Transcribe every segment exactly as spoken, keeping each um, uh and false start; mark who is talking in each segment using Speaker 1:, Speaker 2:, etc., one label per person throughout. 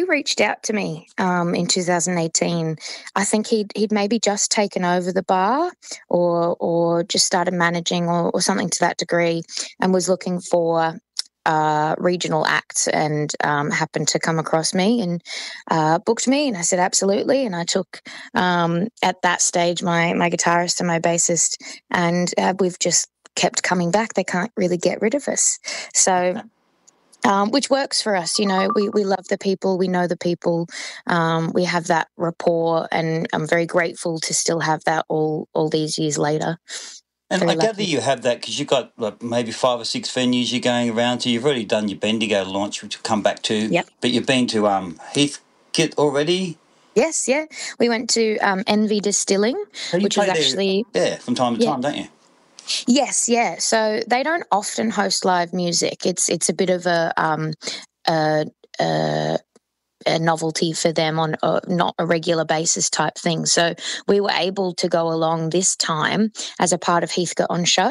Speaker 1: reached out to me um, in two thousand eighteen. I think he'd he'd maybe just taken over the bar, or or just started managing, or, or something to that degree, and was looking for uh, regional acts, and um, happened to come across me and uh, booked me. And I said absolutely. And I took um, at that stage my my guitarist and my bassist, and uh, we've just kept coming back. They can't really get rid of us. So. Um, which works for us, you know. We we love the people, we know the people, um, we have that rapport, and I'm very grateful to still have that all all these years later.
Speaker 2: And
Speaker 1: Very
Speaker 2: I gather
Speaker 1: lucky.
Speaker 2: you have that because you've got like maybe five or six venues you're going around to. You've already done your Bendigo launch, which we'll come back to.
Speaker 1: Yep.
Speaker 2: But you've been to um, Heathcote already.
Speaker 1: Yes, yeah. We went to um, Envy Distilling,
Speaker 2: So you
Speaker 1: which was
Speaker 2: play there,
Speaker 1: actually
Speaker 2: yeah, from time to
Speaker 1: yeah.
Speaker 2: time, don't you?
Speaker 1: Yes, yeah. So they don't often host live music. It's it's a bit of a um a, a, a novelty for them on a, not a regular basis type thing. So we were able to go along this time as a part of Heathcote On Show.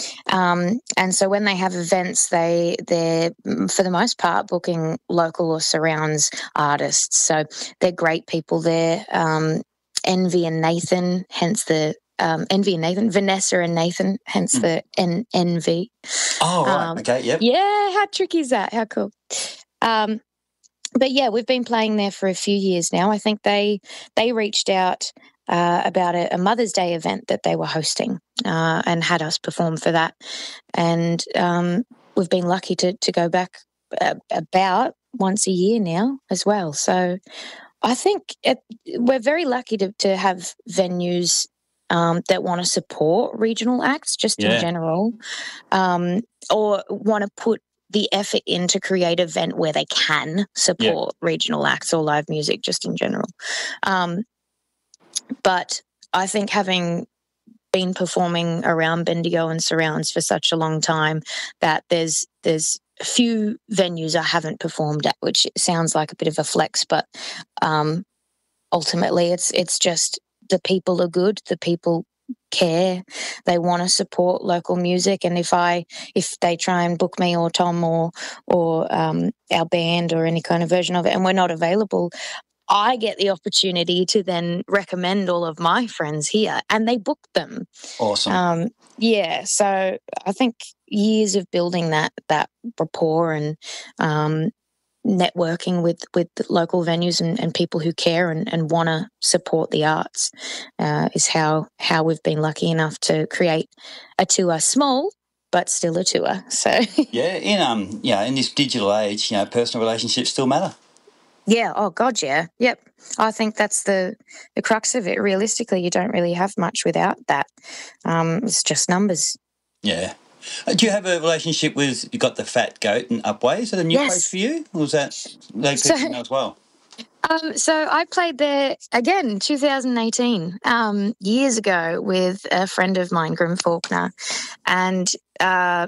Speaker 1: Um, and so when they have events, they they're for the most part booking local or surrounds artists. So they're great people there. Um, Envy and Nathan, hence the um, Envy and Nathan, Vanessa and Nathan, hence mm. the N- Envy.
Speaker 2: Oh, right. Um, okay, yep.
Speaker 1: Yeah, how tricky is that? How cool. Um, but yeah, we've been playing there for a few years now. I think they they reached out uh, about a, a Mother's Day event that they were hosting uh, and had us perform for that. And um, we've been lucky to to go back uh, about once a year now as well. So I think it, we're very lucky to, to have venues um, that want to support regional acts just
Speaker 2: yeah.
Speaker 1: in general, um, or want to put the effort in to create an event where they can support yeah. regional acts or live music just in general. Um, but I think having been performing around Bendigo and surrounds for such a long time that there's there's a few venues I haven't performed at, which sounds like a bit of a flex, but um, ultimately it's it's just the people are good, the people care, they want to support local music, and if I if they try and book me or Tom or or um, our band or any kind of version of it and we're not available, I get the opportunity to then recommend all of my friends here, and they book them.
Speaker 2: Awesome.
Speaker 1: Um, yeah, so I think years of building that that rapport and um, networking with with local venues and, and people who care and, and want to support the arts uh, is how how we've been lucky enough to create a tour, small but still a tour. So
Speaker 2: yeah, in um yeah in this digital age, you know, personal relationships still matter.
Speaker 1: Yeah, oh God, yeah. Yep. I think that's the the crux of it. Realistically, you don't really have much without that. Um, it's just numbers.
Speaker 2: Yeah. Uh, do you have a relationship with, you got the Fat Goat and Upway? Is that a new
Speaker 1: yes.
Speaker 2: place for you? Or was that, they picked
Speaker 1: so,
Speaker 2: you as well?
Speaker 1: Um, so I played there, again, two thousand eighteen, um, years ago with a friend of mine, Grim Faulkner, and uh,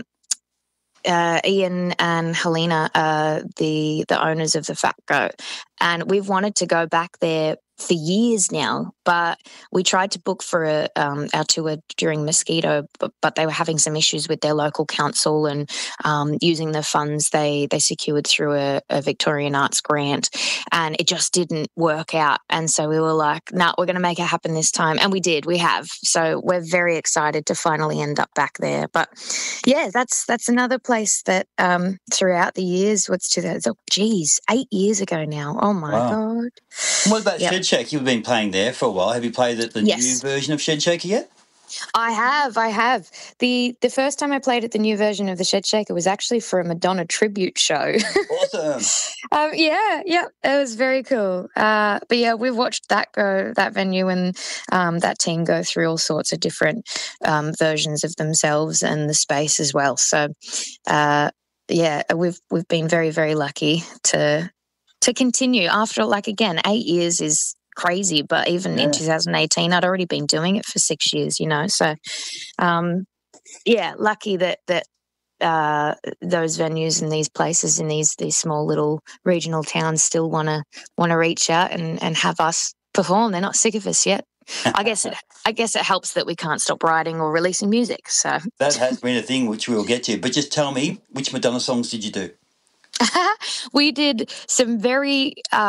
Speaker 1: Uh, Ian and Helena are the the owners of the Fat Goat, and we've wanted to go back there for years now, but we tried to book for a, um, our tour during Mosquito, but, but they were having some issues with their local council and um, using the funds they they secured through a, a Victorian Arts grant, and it just didn't work out. And so we were like, no, nah, we're going to make it happen this time, and we did. We have. So we're very excited to finally end up back there. But yeah, that's that's another place that um, throughout the years, what's to that? Oh, geez, eight years ago now. Oh my
Speaker 2: wow.
Speaker 1: God.
Speaker 2: What about yep. Shed Shaker? You've been playing there for a while. Have you played the, the
Speaker 1: yes.
Speaker 2: new version of Shed Shaker yet?
Speaker 1: I have, I have. The the first time I played at the new version of the Shed Shaker was actually for a Madonna tribute show.
Speaker 2: Awesome.
Speaker 1: um, yeah, yeah, it was very cool. Uh, but yeah, we've watched that go, that venue and um, that team go through all sorts of different um, versions of themselves and the space as well. So uh, yeah, we've we've been very, very lucky to to continue after, like, again, eight years is crazy, but even yeah. in two thousand eighteen I'd already been doing it for six years, you know, so um yeah, lucky that that uh those venues and these places in these these small little regional towns still want to want to reach out and and have us perform. They're not sick of us yet. I guess it I guess it helps that we can't stop writing or releasing music, so
Speaker 2: that has been a thing which we'll get to. But just tell me, which Madonna songs did you do?
Speaker 1: We did some very uh